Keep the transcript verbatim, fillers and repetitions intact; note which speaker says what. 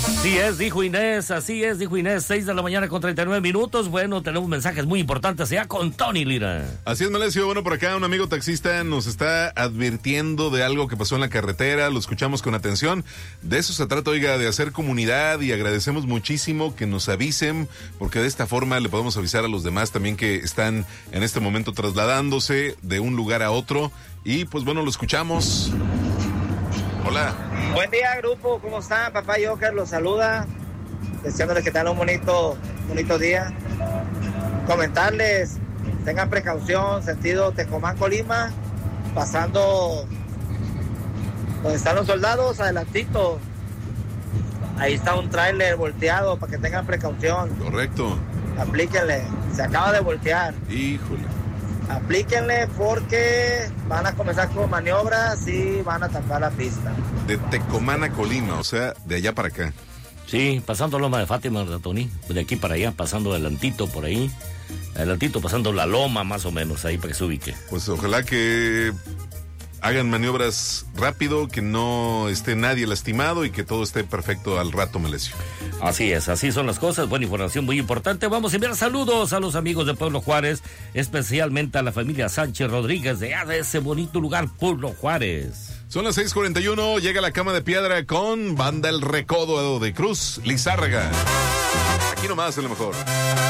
Speaker 1: Así es, dijo Inés, así es, dijo Inés, seis de la mañana con treinta y nueve minutos. Bueno, tenemos mensajes muy importantes ya con Tony Lira.
Speaker 2: Así es, Malesio. Bueno, por acá un amigo taxista nos está advirtiendo de algo que pasó en la carretera. Lo escuchamos con atención. De eso se trata, oiga, de hacer comunidad, y agradecemos muchísimo que nos avisen, porque de esta forma le podemos avisar a los demás también que están en este momento trasladándose de un lugar a otro. Y pues bueno, lo escuchamos. Hola.
Speaker 3: Buen día, grupo, ¿cómo están? Papá Joker los saluda, deseándoles que tengan un bonito, bonito día. Comentarles, tengan precaución, sentido Tecomán, Colima, pasando donde están los soldados, adelantito. Ahí está un tráiler volteado, para que tengan precaución.
Speaker 2: Correcto.
Speaker 3: Aplíquenle, se acaba de voltear.
Speaker 2: Híjole.
Speaker 3: Aplíquenle porque van a comenzar con maniobras y van a tapar la pista.
Speaker 2: De Tecomán a Colima, o sea, de allá para acá.
Speaker 1: Sí, pasando Loma de Fátima, ¿verdad, Tony? De aquí para allá, pasando adelantito por ahí. Adelantito, pasando la loma más o menos, ahí para que se ubique.
Speaker 2: Pues ojalá que hagan maniobras rápido, que no esté nadie lastimado y que todo esté perfecto al rato, Melesio.
Speaker 1: Así es, así son las cosas. Buena información, muy importante. Vamos a enviar saludos a los amigos de Pueblo Juárez, especialmente a la familia Sánchez Rodríguez de, de ese bonito lugar, Pueblo Juárez.
Speaker 2: Son las seis cuarenta y uno, llega la Cama de Piedra con Banda El Recodo de Cruz Lizárraga. Aquí nomás, a lo mejor.